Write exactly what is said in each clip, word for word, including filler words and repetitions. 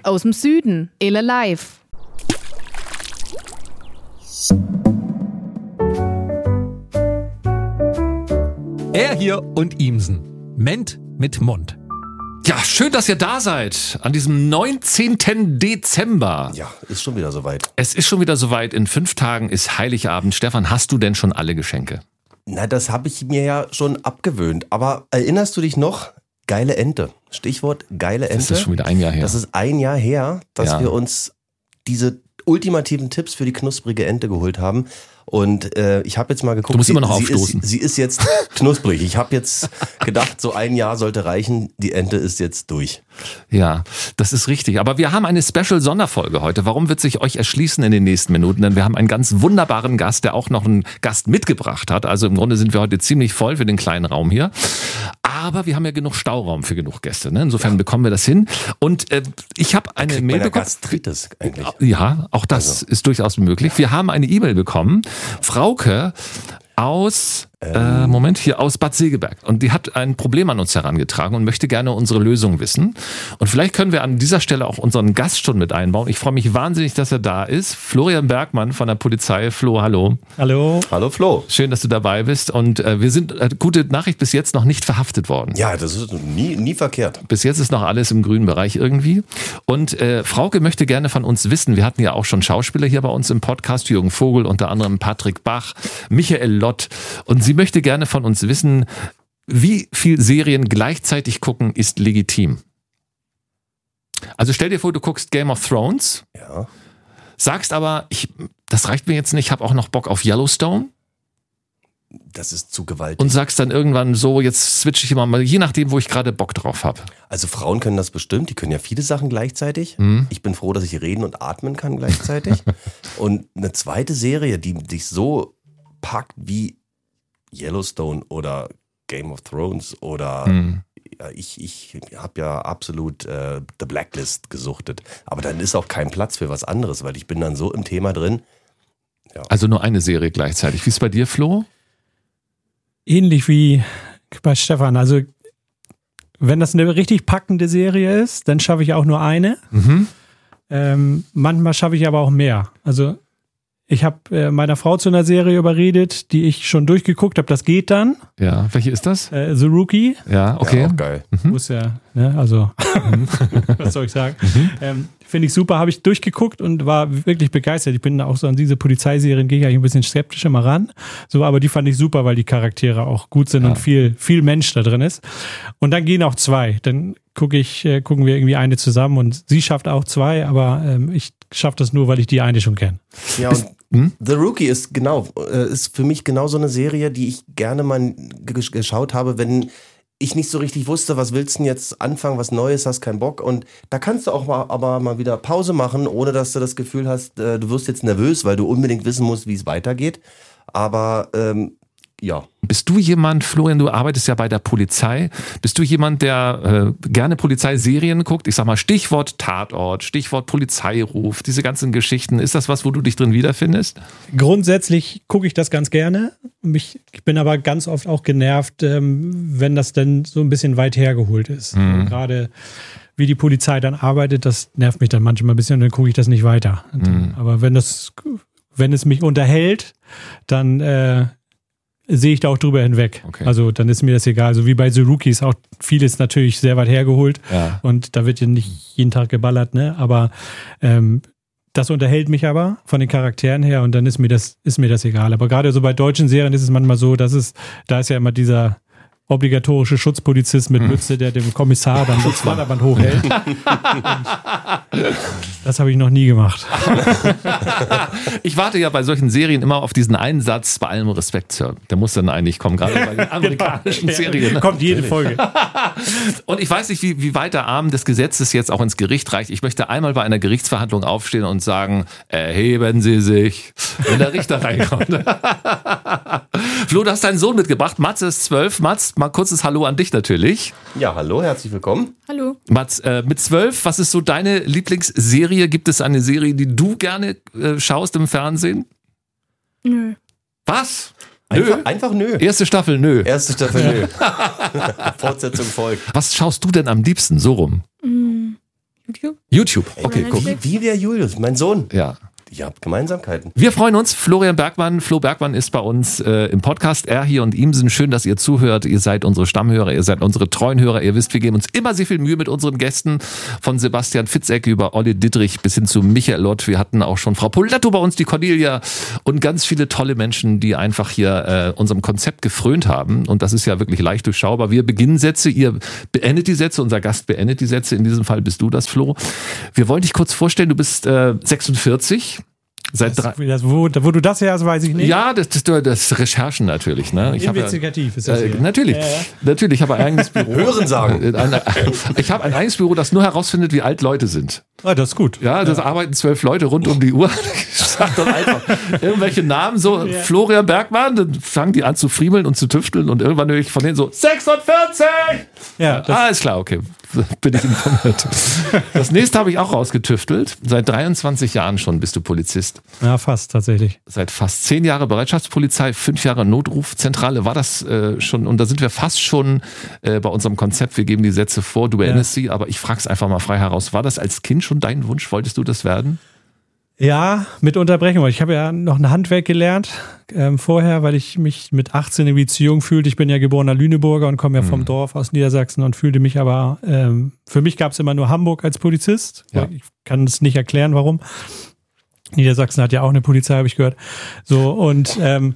Aus dem Süden, Ele Live. Er hier und Ihmsen. Ment mit Mund. Ja, schön, dass ihr da seid an diesem neunzehnten Dezember. Ja, ist schon wieder soweit. Es ist schon wieder soweit. In fünf Tagen ist Heiligabend. Stefan, hast du denn schon alle Geschenke? Na, das habe ich mir ja schon abgewöhnt. Aber erinnerst du dich noch? Geile Ente. Stichwort geile Ente. Das ist schon wieder ein Jahr her. Das ist ein Jahr her, dass Ja. wir uns diese ultimativen Tipps für die knusprige Ente geholt haben. Und äh, ich habe jetzt mal geguckt, Du musst sie, immer noch sie, aufstoßen. ist, sie ist jetzt knusprig. Ich habe jetzt gedacht, so ein Jahr sollte reichen. Die Ente ist jetzt durch. Ja, das ist richtig. Aber wir haben eine Special-Sonderfolge heute. Warum wird sich euch erschließen in den nächsten Minuten? Denn wir haben einen ganz wunderbaren Gast, der auch noch einen Gast mitgebracht hat. Also im Grunde sind wir heute ziemlich voll für den kleinen Raum hier. Aber wir haben ja genug Stauraum für genug Gäste. Ne? Insofern ja. bekommen wir das hin. Und äh, ich habe eine Kriegt Mail man ja bekommen. Gastritis eigentlich. Ja, auch das also. ist durchaus möglich. Wir haben eine E-Mail bekommen. Frauke aus, äh, Moment, hier aus Bad Segeberg. Und die hat ein Problem an uns herangetragen und möchte gerne unsere Lösung wissen. Und vielleicht können wir an dieser Stelle auch unseren Gast schon mit einbauen. Ich freue mich wahnsinnig, dass er da ist. Florian Bergmann von der Polizei. Flo, hallo. Hallo. Hallo Flo. Schön, dass du dabei bist. Und äh, wir sind, äh, gute Nachricht, bis jetzt noch nicht verhaftet worden. Ja, das ist nie, nie verkehrt. Bis jetzt ist noch alles im grünen Bereich irgendwie. Und äh, Frauke möchte gerne von uns wissen, wir hatten ja auch schon Schauspieler hier bei uns im Podcast, Jürgen Vogel, unter anderem Patrick Bach, Michael Lott. Und sie möchte gerne von uns wissen, wie viel Serien gleichzeitig gucken ist legitim. Also stell dir vor, du guckst Game of Thrones, Ja. sagst aber, ich, das reicht mir jetzt nicht, ich habe auch noch Bock auf Yellowstone. Das ist zu gewaltig. Und sagst dann irgendwann so, jetzt switche ich immer mal, je nachdem, wo ich gerade Bock drauf habe. Also Frauen können das bestimmt, die können ja viele Sachen gleichzeitig. Mhm. Ich bin froh, dass ich reden und atmen kann gleichzeitig. Und eine zweite Serie, die dich so packt wie Yellowstone oder Game of Thrones oder Mhm. ja, ich, ich habe ja absolut äh, The Blacklist gesuchtet. Aber dann ist auch kein Platz für was anderes, weil ich bin dann so im Thema drin. Ja. Also nur eine Serie gleichzeitig. Wie ist es bei dir, Flo? Ähnlich wie bei Stefan. Also wenn das eine richtig packende Serie ist, dann schaffe ich auch nur eine. Mhm. Ähm, manchmal schaffe ich aber auch mehr. Also ich habe äh, meiner Frau zu einer Serie überredet, die ich schon durchgeguckt habe. Das geht dann. Ja, welche ist das? Äh, The Rookie. Ja, okay. Ja, auch geil. Muss ja, ne, also was soll ich sagen? Ähm, Finde ich super, habe ich durchgeguckt und war wirklich begeistert. Ich bin auch so an diese Polizeiserien, gehe ich eigentlich ein bisschen skeptisch immer ran. So, aber die fand ich super, weil die Charaktere auch gut sind Ja. und viel, viel Mensch da drin ist. Und dann gehen auch zwei. Dann gucke ich, äh, gucken wir irgendwie eine zusammen und sie schafft auch zwei, aber ähm, ich schaffe das nur, weil ich die eine schon kenne. Ja, und The Rookie ist genau, äh, ist für mich genau so eine Serie, die ich gerne mal ge- geschaut habe, wenn ich nicht so richtig wusste, was willst du denn jetzt anfangen, was Neues, hast keinen Bock. Und da kannst du auch mal, aber mal wieder Pause machen, ohne dass du das Gefühl hast, äh, du wirst jetzt nervös, weil du unbedingt wissen musst, wie es weitergeht. Aber ähm, ja. Bist du jemand, Florian, du arbeitest ja bei der Polizei, bist du jemand, der äh, gerne Polizeiserien guckt? Ich sag mal Stichwort Tatort, Stichwort Polizeiruf, diese ganzen Geschichten. Ist das was, wo du dich drin wiederfindest? Grundsätzlich gucke ich das ganz gerne. Mich, ich bin aber ganz oft auch genervt, ähm, wenn das dann so ein bisschen weit hergeholt ist. Mhm. Gerade wie die Polizei dann arbeitet, das nervt mich dann manchmal ein bisschen und dann gucke ich das nicht weiter. Mhm. Aber wenn das, wenn es mich unterhält, dann äh, sehe ich da auch drüber hinweg. Okay. Also dann ist mir das egal. So wie bei The Rookie ist auch vieles natürlich sehr weit hergeholt Ja. und da wird ja nicht jeden Tag geballert, ne? Aber ähm, das unterhält mich aber von den Charakteren her und dann ist mir das, ist mir das egal. Aber gerade so bei deutschen Serien ist es manchmal so, dass es, da ist ja immer dieser obligatorische Schutzpolizist mit Mütze, der dem Kommissar dann das Vorderband hochhält. Das habe ich noch nie gemacht. Ich warte ja bei solchen Serien immer auf diesen einen Satz, bei allem Respekt, Sir. Der muss dann eigentlich kommen, gerade bei den amerikanischen Genau. Serien. Kommt jede Folge. Und ich weiß nicht, wie, wie weit der Arm des Gesetzes jetzt auch ins Gericht reicht. Ich möchte einmal bei einer Gerichtsverhandlung aufstehen und sagen, erheben Sie sich, wenn der Richter reinkommt. Flo, du hast deinen Sohn mitgebracht. Mats ist zwölf. Mats, mal kurzes Hallo an dich natürlich. Ja, hallo, herzlich willkommen. Hallo. Mats, äh, mit zwölf, was ist so deine Lieblingsserie? Gibt es eine Serie, die du gerne äh, schaust im Fernsehen? Nö. Was? Einfach, Nö. einfach nö. Erste Staffel, nö. Erste Staffel nö. Fortsetzung folgt. Was schaust du denn am liebsten so rum? Mm, YouTube? YouTube, okay, guck. Wie, wie der Julius, mein Sohn. Ja. Ihr habt Gemeinsamkeiten. Wir freuen uns. Florian Bergmann, Flo Bergmann ist bei uns äh, im Podcast. Er hier und Imsen. Schön, dass ihr zuhört. Ihr seid unsere Stammhörer, ihr seid unsere treuen Hörer. Ihr wisst, wir geben uns immer sehr viel Mühe mit unseren Gästen. Von Sebastian Fitzek über Olli Dittrich bis hin zu Michael Lott. Wir hatten auch schon Frau Poletto bei uns, die Cornelia und ganz viele tolle Menschen, die einfach hier äh, unserem Konzept gefrönt haben. Und das ist ja wirklich leicht durchschaubar. Wir beginnen Sätze, ihr beendet die Sätze, unser Gast beendet die Sätze. In diesem Fall bist du das, Flo. Wir wollen dich kurz vorstellen. Du bist äh, sechsundvierzig. Seit das, drei das, wo, wo du das her hast, weiß ich nicht. Ja, das ist das Recherchen natürlich. Ne? Ich Investigativ ja, ist das äh, hier. Natürlich, ja, ja. natürlich. Ich habe ein eigenes Büro. Hören sagen. Ein, ich habe ein eigenes Büro, das nur herausfindet, wie alt Leute sind. Ah, das ist gut. Ja, das ja. arbeiten zwölf Leute rund um die Uhr. Ich sag dann einfach irgendwelche Namen, so ja. Florian Bergmann, dann fangen die an zu friemeln und zu tüfteln und irgendwann höre ich von denen so sechsundvierzig! Ja, das ah, ist klar, okay. Bin ich informiert. Das nächste habe ich auch rausgetüftelt. Seit dreiundzwanzig Jahren schon bist du Polizist. Ja, fast tatsächlich. Seit fast zehn Jahre Bereitschaftspolizei, fünf Jahre Notrufzentrale. War das äh, schon, und da sind wir fast schon äh, bei unserem Konzept. Wir geben die Sätze vor, du beendest ja. sie, aber ich frage es einfach mal frei heraus. War das als Kind schon dein Wunsch? Wolltest du das werden? Ja, mit Unterbrechung. Ich habe ja noch ein Handwerk gelernt ähm, vorher, weil ich mich mit achtzehn irgendwie zu jung fühlte. Ich bin ja geborener Lüneburger und komme ja vom mhm. Dorf aus Niedersachsen und fühlte mich aber, ähm, für mich gab es immer nur Hamburg als Polizist. Ja. Ich kann es nicht erklären, warum. Niedersachsen hat ja auch eine Polizei, habe ich gehört. So, und ähm,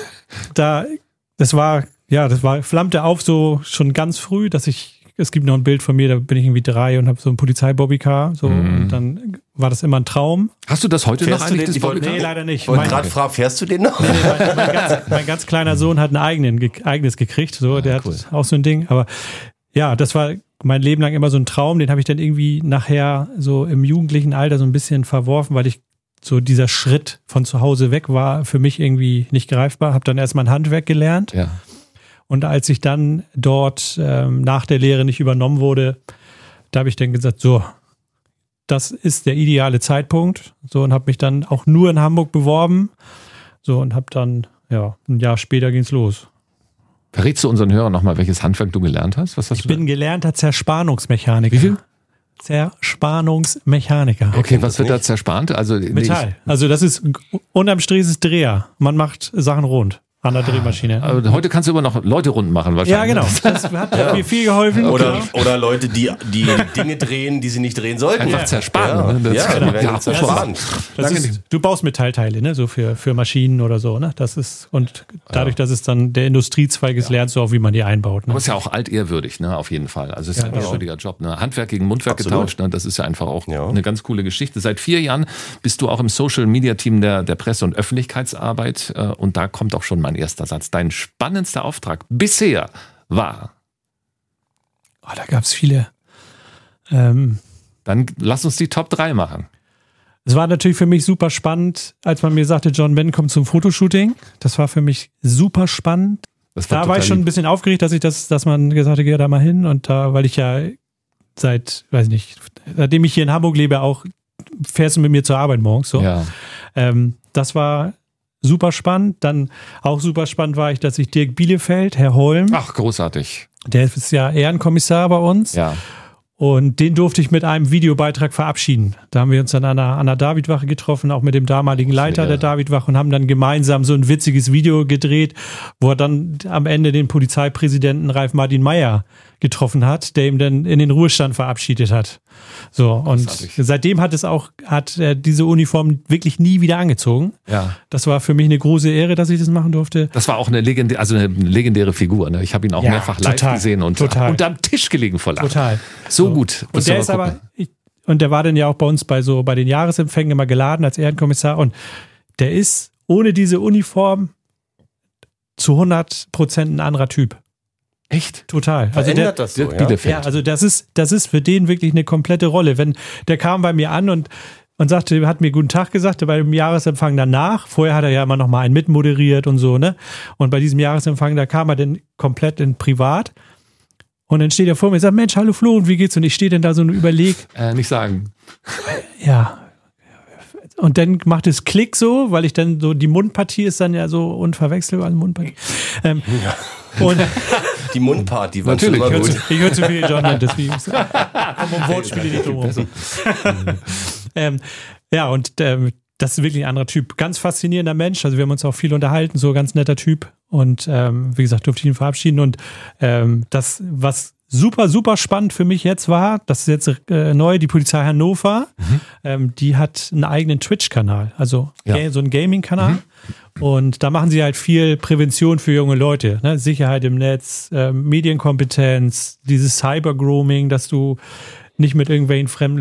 da, das war, ja, das war, flammte auf so schon ganz früh, dass ich, es gibt noch ein Bild von mir, da bin ich irgendwie drei und habe so ein Polizei-Bobbycar. So, mhm. Und dann war das immer ein Traum. Hast du das heute fährst noch eigentlich, den, das Bobbycar? Nee, leider nicht. Ich wollte gerade fragen, fährst du den noch? Nee, nee, mein, mein, ganz, mein ganz kleiner Sohn hat ein eigenen, eigenes gekriegt. So, ja, der cool. hat auch so ein Ding. Aber ja, das war mein Leben lang immer so ein Traum. Den habe ich dann irgendwie nachher so im jugendlichen Alter so ein bisschen verworfen, weil ich so dieser Schritt von zu Hause weg war für mich irgendwie nicht greifbar. Habe dann erstmal ein Handwerk gelernt. Ja. Und als ich dann dort ähm, nach der Lehre nicht übernommen wurde, da habe ich dann gesagt, so, das ist der ideale Zeitpunkt. So, und habe mich dann auch nur in Hamburg beworben. So, und habe dann, ja, ein Jahr später ging's los. Verrätst du unseren Hörern nochmal, welches Handwerk du gelernt hast? Was hast ich du bin da? gelernter Zerspannungsmechaniker. Wie viel? Zerspannungsmechaniker. Okay, was wird da zerspannt? Also Metall. Nee, also das ist, unterm Strich ist es Dreher. Man macht Sachen rund. An der Drehmaschine. Aber heute kannst du immer noch Leute rund machen wahrscheinlich. Ja, genau. Das hat ja. mir viel geholfen. Oder, oder Leute, die, die Dinge drehen, die sie nicht drehen sollten. Einfach zerspannen. Ja, das ja, genau. die werden zerspannen. Das ist, du baust Metallteile, ne, so für, für Maschinen oder so, ne? Das ist, und dadurch, dass es dann der Industriezweig ist, ja. lernst du auch, wie man die einbaut. Ne? Aber ist ja auch altehrwürdig, ne, auf jeden Fall. Also es ist ja, ja ein ehrwürdiger Job, ne? Handwerk gegen Mundwerk Absolut. getauscht, ne? Das ist ja einfach auch ja. eine ganz coole Geschichte. Seit vier Jahren bist du auch im Social-Media-Team der, der Presse- und Öffentlichkeitsarbeit und da kommt auch schon mein erster Satz. Dein spannendster Auftrag bisher war? Oh, da gab es viele. Ähm, Dann lass uns die Top drei machen. Es war natürlich für mich super spannend, als man mir sagte, John Ben kommt zum Fotoshooting. Das war für mich super spannend. Das war da war ich schon lieb. ein bisschen aufgeregt, dass ich das, dass man gesagt hat, geh da mal hin. Und da, weil ich ja seit, weiß nicht, seitdem ich hier in Hamburg lebe, auch fährst du mit mir zur Arbeit morgens. So. Ja. Ähm, das war super spannend. Dann auch super spannend war ich, dass ich Dirk Bielefeld, Herr Holm. Ach, großartig. Der ist ja Ehrenkommissar bei uns. Ja. Und den durfte ich mit einem Videobeitrag verabschieden. Da haben wir uns dann an der, an der Davidwache getroffen, auch mit dem damaligen Leiter ja. der Davidwache und haben dann gemeinsam so ein witziges Video gedreht, wo er dann am Ende den Polizeipräsidenten Ralf Martin Meyer getroffen hat, der ihm dann in den Ruhestand verabschiedet hat. So, und großartig. Seitdem hat es auch, hat er diese Uniform wirklich nie wieder angezogen. Ja. Das war für mich eine große Ehre, dass ich das machen durfte. Das war auch eine legendäre, also eine legendäre Figur. Ne? Ich habe ihn auch ja, mehrfach total, live gesehen und total. unterm Tisch gelegen vor Lachen. Total. So, so gut. Und der ist aber, ich, und der war dann ja auch bei uns bei so, bei den Jahresempfängen immer geladen als Ehrenkommissar und der ist ohne diese Uniform zu hundert Prozent ein anderer Typ. Echt? Total. Also der, das so, ja? ja, also das ist, das ist für den wirklich eine komplette Rolle. Wenn der kam bei mir an und, und sagte, hat mir guten Tag gesagt, bei dem Jahresempfang danach, vorher hat er ja immer noch mal einen mitmoderiert und so, ne? Und bei diesem Jahresempfang, da kam er dann komplett in privat. Und dann steht er vor mir und sagt, Mensch, hallo Flo, und wie geht's? Und ich stehe dann da so und überleg. Äh, nicht sagen. Ja. Und dann macht es Klick so, weil ich dann so, die Mundpartie ist dann ja so unverwechselbar, Mundpartie. Ähm, ja. Und Die Mundparty war Natürlich. schon Ich immer höre gut. zu, ich hör zu viel John Mendes. Wie komm um Wortspiele nicht drum rum. ähm, ja, und ähm, das ist wirklich ein anderer Typ. Ganz faszinierender Mensch. Also wir haben uns auch viel unterhalten, so ganz netter Typ. Und ähm, wie gesagt, durfte ich ihn verabschieden. Und ähm, das, was super, super spannend für mich jetzt war, das ist jetzt äh, neu, die Polizei Hannover, mhm. ähm, die hat einen eigenen Twitch-Kanal, also Ja. ga- so einen Gaming-Kanal. Mhm. Und da machen sie halt viel Prävention für junge Leute, ne? Sicherheit im Netz, ähm, Medienkompetenz, dieses Cyber-Grooming, dass du nicht mit irgendwelchen fremden